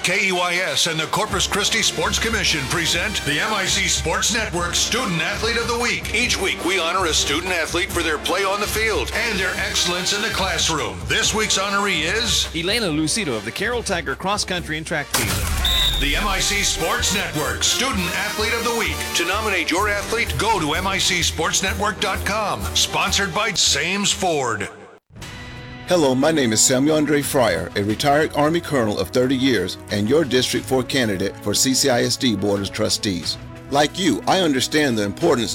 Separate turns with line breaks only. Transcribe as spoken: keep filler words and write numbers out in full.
K E Y S and the Corpus Christi Sports Commission present the M I C Sports Network Student Athlete of the Week. Each week, we honor a student athlete for their play on the field and their excellence in the classroom. This week's honoree is
Elena Lucido of the Carroll Tiger Cross Country and Track Team.
the M I C Sports Network Student Athlete of the Week. To nominate your athlete, go to M I C sports network dot com. Sponsored by Sames Ford.
Hello, my name is Samuel Andre Fryer, a retired Army Colonel of thirty years and your District four candidate for C C I S D Board of Trustees. Like you, I understand the importance